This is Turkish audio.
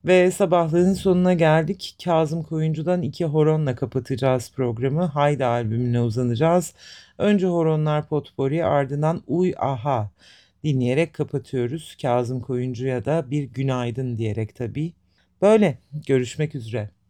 Ve sabahlığın sonuna geldik. Kazım Koyuncu'dan 2 horonla kapatacağız programı. Haydi albümüne uzanacağız. Önce Horonlar Potpourri, ardından Uy Aha dinleyerek kapatıyoruz. Kazım Koyuncu'ya da bir günaydın diyerek tabii. Böyle, görüşmek üzere.